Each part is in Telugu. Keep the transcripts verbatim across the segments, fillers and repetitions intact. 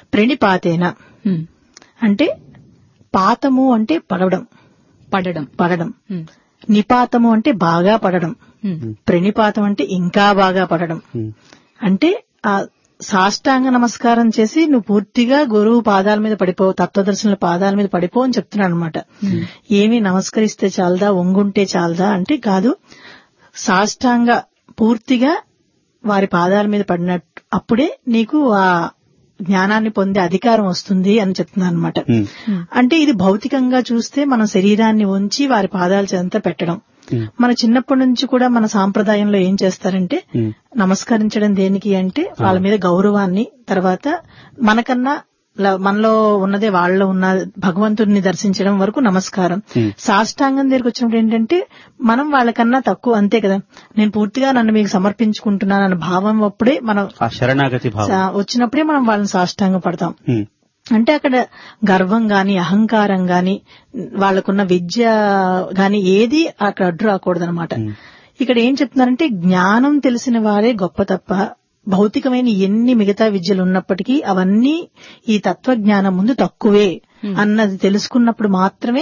ప్రణిపాతేన అంటే పాతము అంటే పడడం పడడం పడడం నిపాతము అంటే బాగా పడడం, ప్రణిపాతం అంటే ఇంకా బాగా పడడం. అంటే ఆ సాష్టాంగ నమస్కారం చేసి నువ్వు పూర్తిగా గురువు పాదాల మీద పడిపో, తత్వదర్శనుల పాదాల మీద పడిపో అని చెప్తున్నాను అనమాట. ఏమి నమస్కరిస్తే చాలదా, ఒంగుంటే చాలదా అంటే కాదు, సాష్టాంగ పూర్తిగా వారి పాదాల మీద పడినట్టు అప్పుడే నీకు ఆ జ్ఞానాన్ని పొందే అధికారం వస్తుంది అని చెప్తున్నాను అనమాట. అంటే ఇది భౌతికంగా చూస్తే మన శరీరాన్ని ఉంచి వారి పాదాల చెంత పెట్టడం. మన చిన్నప్పటి నుంచి కూడా మన సాంప్రదాయంలో ఏం చేస్తారంటే నమస్కరించడం దేనికి అంటే వాళ్ళ మీద గౌరవాన్ని, తర్వాత మనకన్నా మనలో ఉన్నదే వాళ్ళలో ఉన్న భగవంతుడిని దర్శించడం వరకు నమస్కారం. సాష్టాంగం దగ్గరికి వచ్చినప్పుడు ఏంటంటే మనం వాళ్ళకన్నా తక్కువ, అంతే కదా, నేను పూర్తిగా నన్ను మీకు సమర్పించుకుంటున్నానన్న భావం అప్పుడే మనం శరణాగతి వచ్చినప్పుడే మనం వాళ్ళని సాష్టాంగం పడతాం. అంటే అక్కడ గర్వం గాని అహంకారం గాని వాళ్ళకున్న విద్య గాని ఏది అక్కడ అడ్డు రాకూడదనమాట. ఇక్కడ ఏం చెప్తున్నారంటే జ్ఞానం తెలిసిన వారే గొప్ప తప్ప భౌతికమైన ఎన్ని మిగతా విద్యలు ఉన్నప్పటికీ అవన్నీ ఈ తత్వజ్ఞానం ముందు తక్కువే అన్నది తెలుసుకున్నప్పుడు మాత్రమే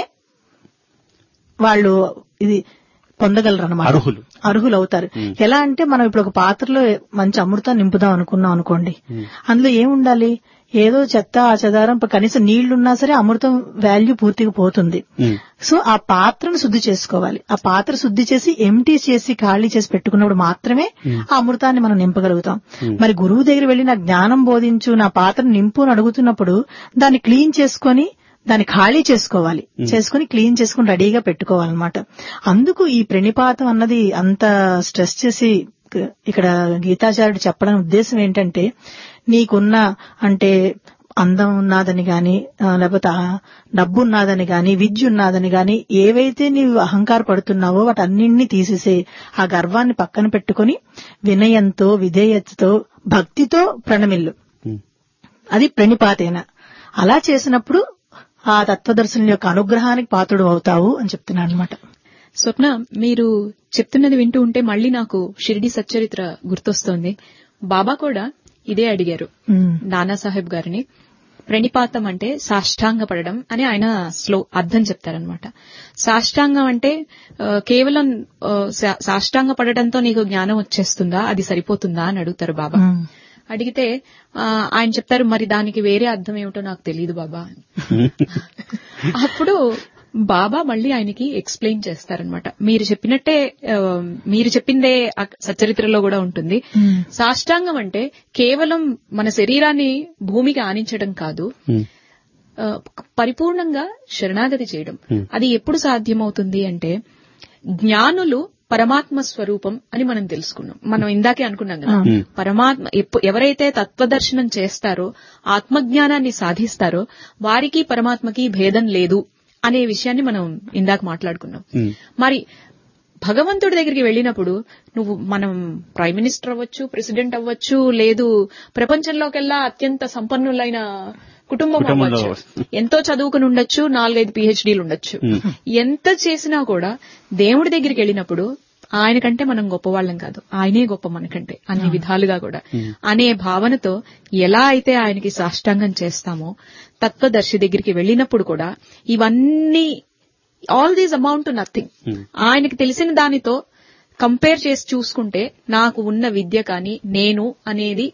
వాళ్ళు ఇది పొందగలరు అనమాట, అర్హులు అర్హులు అవుతారు. ఎలా అంటే మనం ఇప్పుడు ఒక పాత్రలో మంచి అమృతం నింపుదాం అనుకున్నాం అనుకోండి, అందులో ఏముండాలి, ఏదో చెత్త ఆ చెదారం, కనీసం నీళ్లున్నా సరే అమృతం వాల్యూ పూర్తిగా పోతుంది. సో ఆ పాత్రను శుద్ధి చేసుకోవాలి. ఆ పాత్ర శుద్ధి చేసి ఎంటీ చేసి ఖాళీ చేసి పెట్టుకున్నప్పుడు మాత్రమే ఆ అమృతాన్ని మనం నింపగలుగుతాం. మరి గురువు దగ్గర వెళ్లి నా జ్ఞానం బోధించు, నా పాత్ర నింపు అని అడుగుతున్నప్పుడు దాన్ని క్లీన్ చేసుకొని దాన్ని ఖాళీ చేసుకోవాలి, చేసుకుని క్లీన్ చేసుకుని రెడీగా పెట్టుకోవాలన్నమాట. అందుకు ఈ ప్రణిపాతం అన్నది అంత స్ట్రెస్ చేసి ఇక్కడ గీతాచార్యుడు చెప్పడం ఉద్దేశం ఏంటంటే, నీకున్న అంటే అందం ఉన్నదని గాని, లేకపోతే డబ్బు ఉన్నదని గాని, విద్య ఉన్నదని గాని, ఏవైతే నీవు అహంకార పడుతున్నావో వాటన్నింటినీ తీసేసే, ఆ గర్వాన్ని పక్కన పెట్టుకుని వినయంతో విధేయతతో భక్తితో ప్రణమిల్లు, అది ప్రణిపాతేన. అలా చేసినప్పుడు ఆ తత్వదర్శనం యొక్క అనుగ్రహానికి పాత్రుడు అవుతావు అని చెప్తున్నాను అనమాట. స్వప్న, మీరు చెప్తున్నది వింటూ ఉంటే మళ్లీ నాకు షిరిడి సచ్చరిత్ర గుర్తొస్తోంది. బాబా కూడా ఇదే అడిగారు నానాసాహెబ్ గారిని. ప్రణిపాతం అంటే సాష్టాంగ పడడం అని ఆయన స్లో అర్థం చెప్తారనమాట. సాష్టాంగం అంటే కేవలం సాష్టాంగ పడడంతో నీకు జ్ఞానం వచ్చేస్తుందా, అది సరిపోతుందా అని అడుగుతారు బాబా. అడిగితే ఆయన చెప్తారు, మరి దానికి వేరే అర్థం ఏమిటో నాకు తెలియదు బాబా. అప్పుడు బాబా మళ్లీ ఆయనకి ఎక్స్ప్లెయిన్ చేస్తారనమాట. మీరు చెప్పినట్టే, మీరు చెప్పిందే సచ్చరిత్రలో కూడా ఉంటుంది. సాష్టాంగం అంటే కేవలం మన శరీరాన్ని భూమికి ఆనించడం కాదు, పరిపూర్ణంగా శరణాగతి చేయడం. అది ఎప్పుడు సాధ్యమవుతుంది అంటే జ్ఞానులు పరమాత్మ స్వరూపం అని మనం తెలుసుకున్నాం. మనం ఇందాకే అనుకున్నాం కదా, పరమాత్మ ఎవరైతే తత్వదర్శనం చేస్తారో, ఆత్మజ్ఞానాన్ని సాధిస్తారో వారికి పరమాత్మకి భేదం లేదు అనే విషయాన్ని మనం ఇందాక మాట్లాడుకున్నాం. మరి భగవంతుడి దగ్గరికి వెళ్ళినప్పుడు నువ్వు మనం ప్రైమ్ మినిస్టర్ అవ్వచ్చు, ప్రెసిడెంట్ అవ్వచ్చు, లేదు ప్రపంచంలోకెల్లా అత్యంత సంపన్నులైన కుటుంబం అవ్వచ్చు, ఎంతో చదువుకుని ఉండొచ్చు, నాలుగైదు పిహెచ్డీలు ఉండొచ్చు. ఎంత చేసినా కూడా దేవుడి దగ్గరికి వెళ్ళినప్పుడు ఆయన కంటే మనం గొప్పవాళ్లం కాదు, ఆయనే గొప్ప మనకంటే అన్ని విధాలుగా కూడా అనే భావనతో ఎలా అయితే ఆయనకి సాష్టాంగం చేస్తామో, తత్వదర్శి దగ్గరికి వెళ్ళినప్పుడు కూడా ఇవన్నీ all these amount to nothing. ఆయనకి తెలిసిన దానితో కంపేర్ చేసి చూసుకుంటే నాకు ఉన్న విద్య కానీ నేను అనేది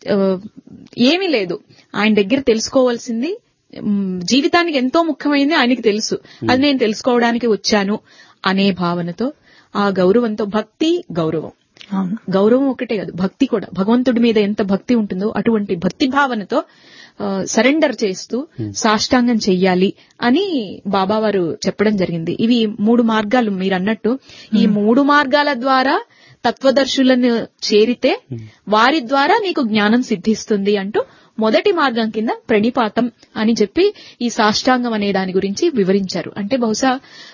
ఏమీ లేదు. ఆయన దగ్గర తెలుసుకోవాల్సింది జీవితానికి ఎంతో ముఖ్యమైనది ఆయనకి తెలుసు, అది నేను తెలుసుకోవడానికి వచ్చాను అనే భావనతో, ఆ గౌరవంతో, భక్తి గౌరవం, గౌరవం ఒకటే కాదు భక్తి కూడా, భగవంతుడి మీద ఎంత భక్తి ఉంటుందో అటువంటి భక్తి భావనతో సరెండర్ చేస్తూ సాష్టాంగం చెయ్యాలి అని బాబావారు చెప్పడం జరిగింది. ఇవి మూడు మార్గాలు మీరు అన్నట్టు. ఈ మూడు మార్గాల ద్వారా తత్వదర్శులను చేరితే వారి ద్వారా నీకు జ్ఞానం సిద్ధిస్తుంది అంటూ మొదటి మార్గం కింద ప్రణిపాతం అని చెప్పి ఈ సాష్టాంగం అనే దాని గురించి వివరించారు. అంటే బహుశా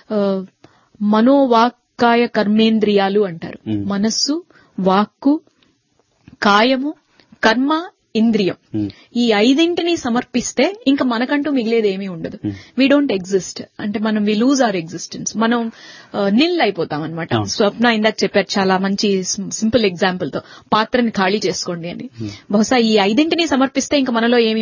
మనోవాక్కాయ కర్మేంద్రియాలు అంటారు. మనస్సు, వాక్కు, కాయము, కర్మ, ఇంద్రియం, ఈ ఐదింటిని సమర్పిస్తే ఇంకా మనకంటూ మిగిలేది ఏమీ ఉండదు. వీ డోంట్ ఎగ్జిస్ట్, అంటే మనం వి లూజ్ అవర్ ఎగ్జిస్టెన్స్, మనం నిల్ అయిపోతాం అనమాట. స్వప్న ఇందాక చెప్పారు చాలా మంచి సింపుల్ ఎగ్జాంపుల్ తో, పాత్రని ఖాళీ చేసుకోండి అని. బహుశా ఈ ఐదింటిని సమర్పిస్తే ఇంకా మనలో ఏమి